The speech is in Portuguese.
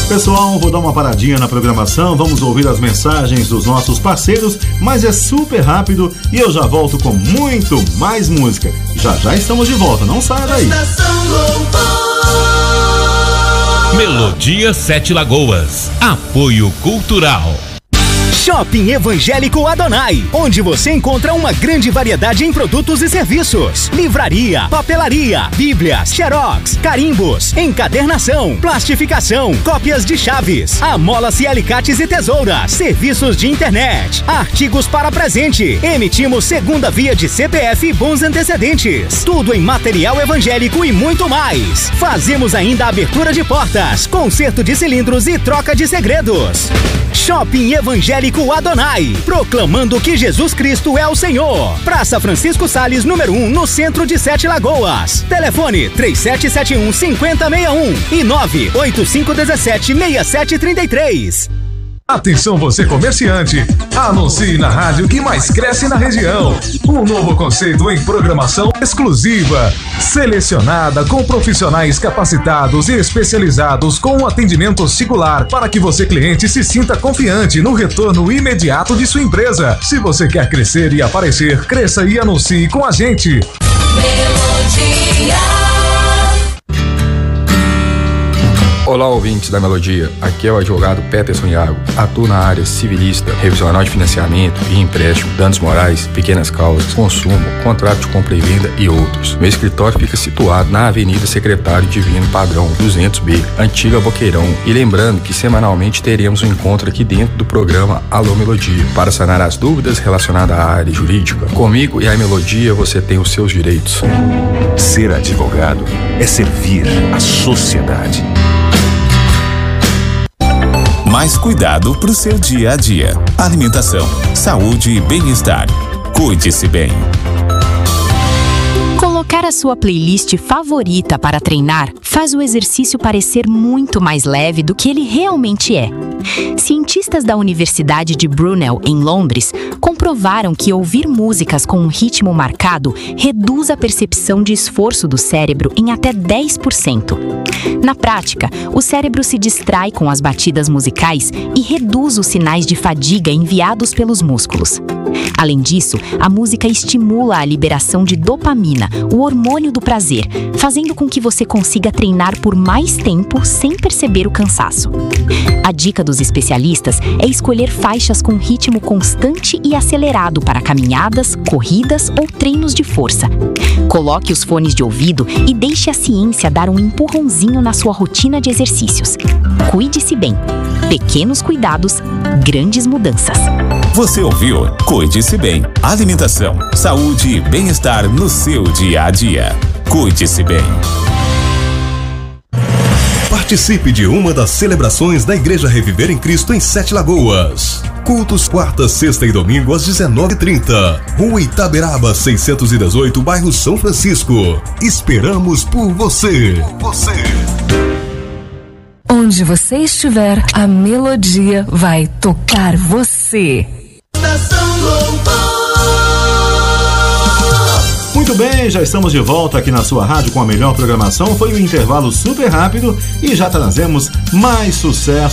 Pessoal, vou dar uma paradinha na programação, vamos ouvir as mensagens dos nossos parceiros, mas é super rápido e eu já volto com muito mais música. Já estamos de volta, não saia daí. Melodia Sete Lagoas. Apoio Cultural. Shopping Evangélico Adonai, onde você encontra uma grande variedade em produtos e serviços. Livraria, papelaria, bíblias, xerox, carimbos, encadernação, plastificação, cópias de chaves, amola-se alicates e tesouras, serviços de internet, artigos para presente. Emitimos segunda via de CPF e bons antecedentes. Tudo em material evangélico e muito mais. Fazemos ainda a abertura de portas, conserto de cilindros e troca de segredos. Shopping Evangélico Adonai, proclamando que Jesus Cristo é o Senhor. Praça Francisco Salles, número 1, no centro de Sete Lagoas. Telefone 3771-5061 e 98517-6733. Atenção você comerciante, anuncie na rádio que mais cresce na região. Um novo conceito em programação exclusiva, selecionada com profissionais capacitados e especializados com um atendimento singular para que você cliente se sinta confiante no retorno imediato de sua empresa. Se você quer crescer e aparecer, cresça e anuncie com a gente. Melodia. Olá, ouvintes da Melodia, aqui é o advogado Peterson Iago, atuo na área civilista, revisional de financiamento e empréstimo, danos morais, pequenas causas, consumo, contrato de compra e venda e outros. Meu escritório fica situado na Avenida Secretário Divino Padrão 200B, Antiga Boqueirão, e lembrando que semanalmente teremos um encontro aqui dentro do programa Alô Melodia, para sanar as dúvidas relacionadas à área jurídica. Comigo e a Melodia você tem os seus direitos. Ser advogado é servir a sociedade. Mais cuidado para o seu dia a dia. Alimentação, saúde e bem-estar. Cuide-se bem. Colocar a sua playlist favorita para treinar faz o exercício parecer muito mais leve do que ele realmente é. Cientistas da Universidade de Brunel, em Londres, comprovaram que ouvir músicas com um ritmo marcado reduz a percepção de esforço do cérebro em até 10%. Na prática, o cérebro se distrai com as batidas musicais e reduz os sinais de fadiga enviados pelos músculos. Além disso, a música estimula a liberação de dopamina, o hormônio do prazer, fazendo com que você consiga treinar por mais tempo sem perceber o cansaço. A dica dos especialistas é escolher faixas com ritmo constante e acelerado para caminhadas, corridas ou treinos de força. Coloque os fones de ouvido e deixe a ciência dar um empurrãozinho na sua rotina de exercícios. Cuide-se bem. Pequenos cuidados, grandes mudanças. Você ouviu? Cuide-se bem. Alimentação, saúde e bem-estar no seu dia a dia. Cuide-se bem. Participe de uma das celebrações da Igreja Reviver em Cristo em Sete Lagoas. Cultos quarta, sexta e domingo às 19h30. Rua Itaberaba 618, bairro São Francisco. Esperamos por você. Onde você estiver, a Melodia vai tocar você. Muito bem, já estamos de volta aqui na sua rádio com a melhor programação. Foi um intervalo super rápido e já trazemos mais sucesso